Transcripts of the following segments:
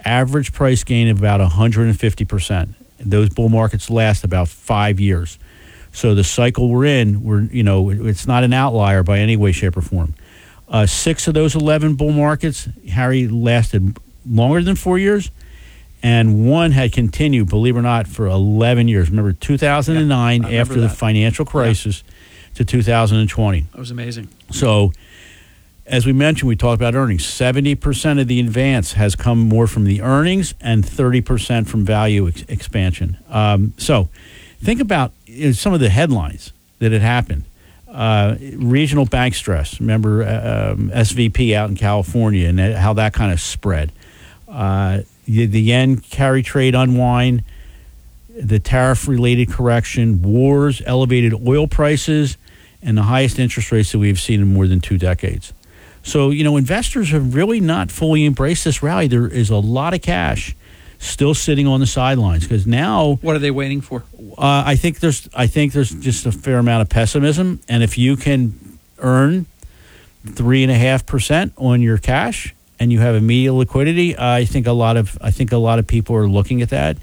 average price gain of about 150%. Those bull markets last about 5 years. So the cycle we're in, it's not an outlier by any way, shape, or form. 6 of those 11 bull markets, Harry, lasted longer than 4 years, and one had continued, believe it or not, for 11 years. Remember 2009, after the financial crisis, to 2020. That was amazing. So, as we mentioned, we talked about earnings. 70% of the advance has come more from the earnings and 30% from value expansion. So, think about some of the headlines that had happened. Regional bank stress. Remember SVP out in California and how that kind of spread. The yen carry trade unwind, the tariff-related correction, wars, elevated oil prices, and the highest interest rates that we've seen in more than 2 decades. So, investors have really not fully embraced this rally. There is a lot of cash still sitting on the sidelines because now, what are they waiting for? I think there's just a fair amount of pessimism, and if you can earn 3.5% on your cash and you have immediate liquidity, I think a lot of people are looking at that.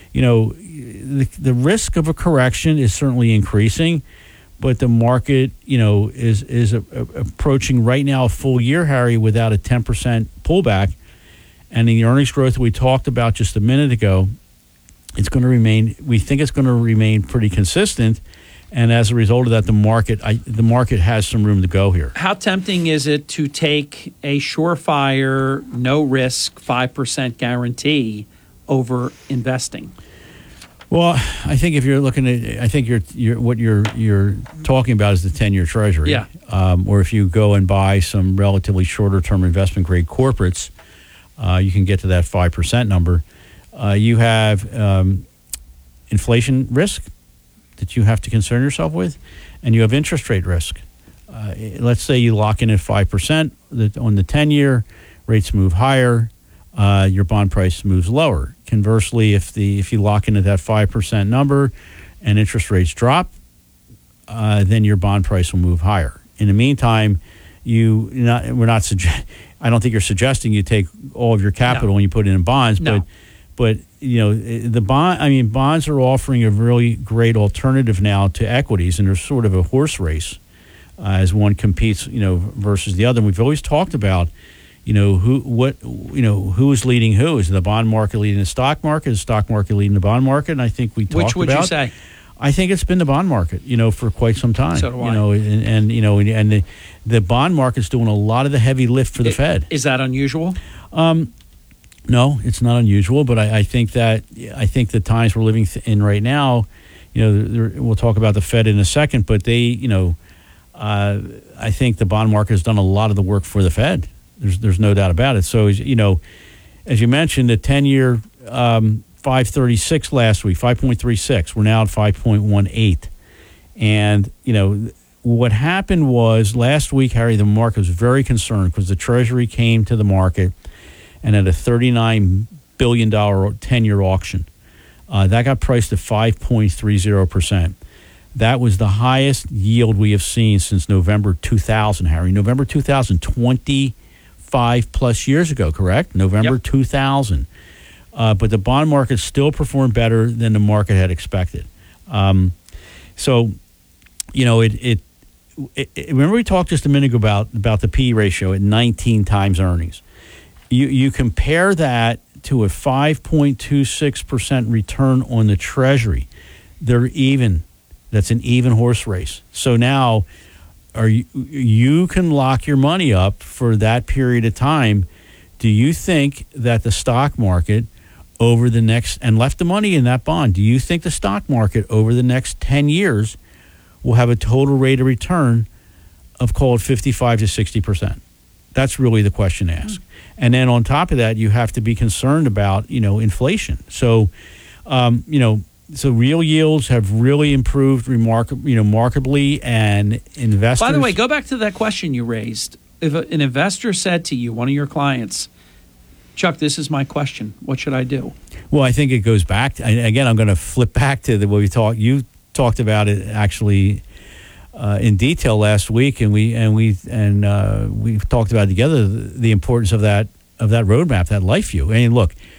The risk of a correction is certainly increasing, but the market, is approaching right now a full year, Harry, without a 10% pullback. And the earnings growth that we talked about just a minute ago, we think it's going to remain pretty consistent. And as a result of that, the market has some room to go here. How tempting is it to take a surefire, no risk, 5% guarantee over investing? Well, I think if you're looking at, I think what you're talking about is the 10-year Treasury. Yeah. Or if you go and buy some relatively shorter-term investment-grade corporates, you can get to that 5% number. You have inflation risk that you have to concern yourself with, and you have interest rate risk. Let's say you lock in at 5% on the 10-year, rates move higher, your bond price moves lower. Conversely, if you lock into that 5% number and interest rates drop, then your bond price will move higher. In the meantime, I don't think you're suggesting you take all of your capital and you put it in bonds, but bonds are offering a really great alternative now to equities, and there's sort of a horse race as one competes, versus the other. And we've always talked about, who's leading who? Is the bond market leading the stock market? Is the stock market leading the bond market? And I think we talked about. Which would you say? I think it's been the bond market, for quite some time. So do I. And the bond market's doing a lot of the heavy lift for the Fed. Is that unusual? No, it's not unusual, but I think the times we're living in right now, we'll talk about the Fed in a second, but I think the bond market has done a lot of the work for the Fed. There's no doubt about it. So, as you mentioned, the 10-year 5.36 last week, 5.36. We're now at 5.18. And, what happened was last week, Harry, the market was very concerned because the Treasury came to the market and at a $39 billion 10-year auction. That got priced at 5.30%. That was the highest yield we have seen since November 2000, Harry. November 2000, 25 plus years ago, correct? November 2000. But the bond market still performed better than the market had expected. Remember we talked just a minute ago about the P ratio at 19 times earnings. You compare that to a 5.26% return on the Treasury. They're even. That's an even horse race. So now you can lock your money up for that period of time. Do you think that the stock market over the next, and left the money in that bond, do you think the stock market over the next 10 years will have a total rate of return of, call it 55 to 60%? That's really the question to ask. And then on top of that, you have to be concerned about, inflation. So, so real yields have really improved remarkably, and investors. By the way, go back to that question you raised. If an investor said to you, one of your clients, Chuck, this is my question, what should I do? Well, I think it goes back. Again, I'm going to flip back to what we talked. You talked about it actually in detail last week, and we talked about it together the importance of that roadmap, that life view. I mean, look,